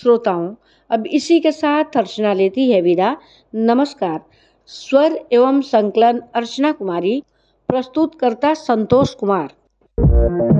श्रोताओं, अब इसी के साथ अर्चना लेती है विदा। नमस्कार। स्वर एवं संकलन अर्चना कुमारी, प्रस्तुतकर्ता संतोष कुमार।